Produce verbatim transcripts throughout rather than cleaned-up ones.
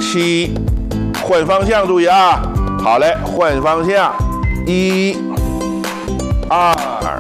七，换方向，注意啊！好嘞，换方向，一、二、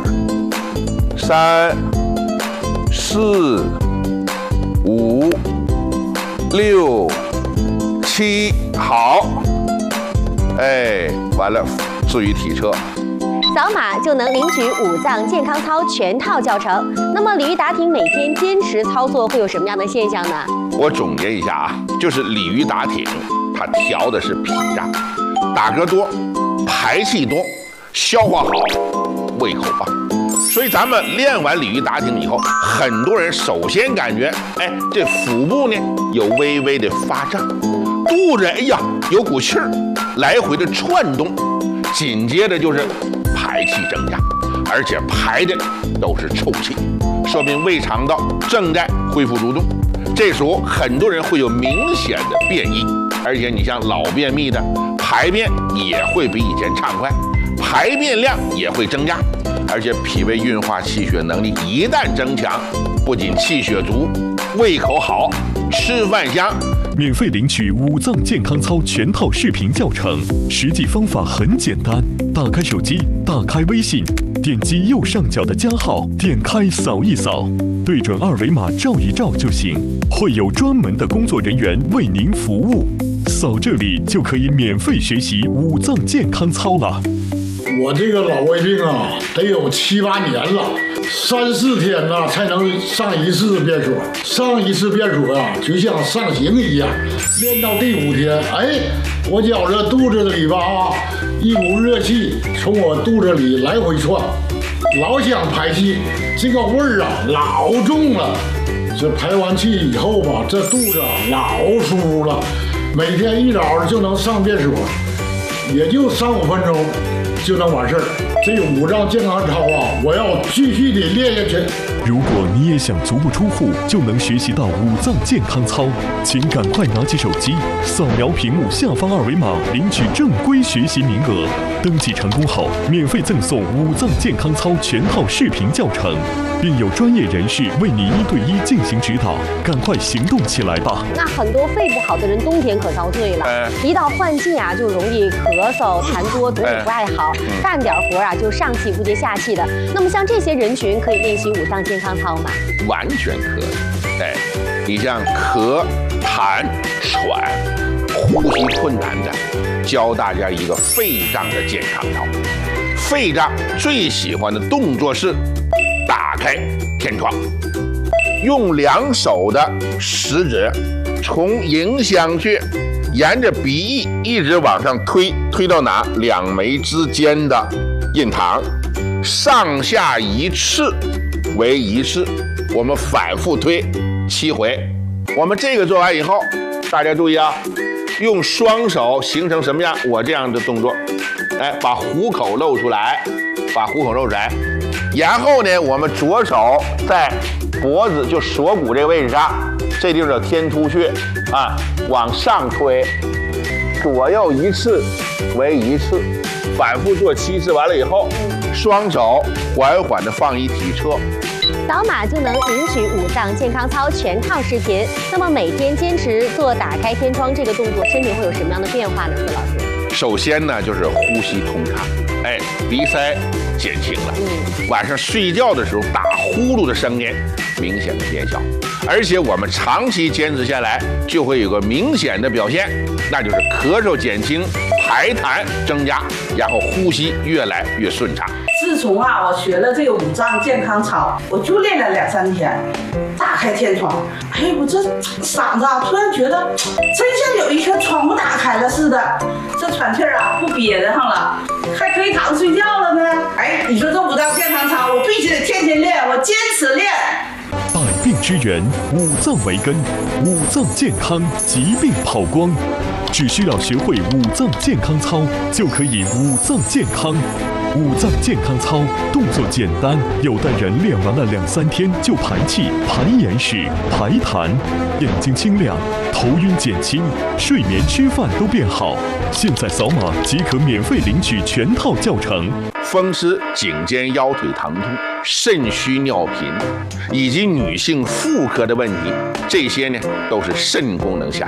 三、四、五、六、七，好。哎，完了，至于体车。 扫码就能领取五脏健康操全套教程。那么鲤鱼打挺每天坚持操作会有什么样的现象呢？ 我总结一下啊，就是鲤鱼打挺，它调的是脾脏，打嗝多，排气多，消化好，胃口棒。所以咱们练完鲤鱼打挺以后，很多人首先感觉，哎，这腹部呢有微微的发胀，肚子哎呀有股气儿，来回的窜动，紧接着就是。 排气增加，而且排的都是臭气，说明胃肠道正在恢复蠕动。这时候很多人会有明显的便意，而且你像老便秘的，排便也会比以前畅快，排便量也会增加，而且脾胃运化气血能力一旦增强，不仅气血足，胃口好，吃饭香。 免费领取五脏健康操全套视频教程，实际方法很简单。打开手机，打开微信，点击右上角的加号，点开扫一扫，对准二维码照一照就行。会有专门的工作人员为您服务，扫这里就可以免费学习五脏健康操了。 我这个老胃病啊，得有七八年了。 三四天呐才能上一次便所，上一次便所啊，就像上刑一样。练到第五天，哎，我觉着肚子里吧啊，一股热气从我肚子里来回窜，老想排气，这个味儿啊老重了。这排完气以后吧，这肚子啊老舒服了，每天一早就能上便所，也就三五分钟就能完事儿。 这个五脏健康操啊，我要继续的练下去。 如果你也想足不出户就能学习到五脏健康操，请赶快拿起手机，扫描屏幕下方二维码，领取正规学习名额。登记成功后，免费赠送五脏健康操全套视频教程，并有专业人士为你一对一进行指导。赶快行动起来吧！ 那很多肺不好的人，冬天可遭罪了。 哎、 一到换季啊，就容易咳嗽、痰多，嘴里不爱好，哎、干点活啊就上气不接下气的。那么像这些人群，可以练习五脏健康操吗？ 完全可以。哎，你像咳、痰、喘、呼吸困难的，教大家一个肺脏的健康操。肺脏最喜欢的动作是打开天窗，用两手的食指从迎香穴沿着鼻翼一直往上推，推到哪？两眉之间的印堂，上下一次为一次，我们反复推七回。我们这个做完以后，大家注意啊，用双手形成什么样？我这样的动作，哎，把虎口露出来，把虎口露出来。然后呢，我们左手在脖子就锁骨这个位置上，这地方叫天突穴啊，往上推，左右一次为一次，反复做七次。完了以后，双手缓缓地放一体侧。 扫码就能领取五脏健康操全套视频。那么每天坚持做打开天窗这个动作，身体会有什么样的变化呢？孙老师， 首先呢，就是呼吸通畅，哎，鼻塞减轻了。 嗯， 晚上睡觉的时候打呼噜的声音明显的减小，而且我们长期坚持下来，就会有个明显的表现，那就是咳嗽减轻，排痰增加，然后呼吸越来越顺畅。 自从啊，我学了这个五脏健康操，我就练了两三天，打开天窗，哎，我这嗓子啊，突然觉得真像有一颗窗户打开了似的，这喘气儿啊不憋得上了，还可以躺着睡觉了呢。哎，你说这五脏健康操，我必须得天天练，我坚持练。 百病之源，五脏为根，五脏健康，疾病跑光。只需要学会五脏健康操，就可以五脏健康。五脏健康操动作简单，有的人练完了两三天就排气、排眼屎、排痰，眼睛清亮，头晕减轻，睡眠、吃饭都变好。现在扫码即可免费领取全套教程。 风湿、颈肩腰腿疼痛、肾虚尿频，以及女性妇科的问题，这些呢都是肾功能下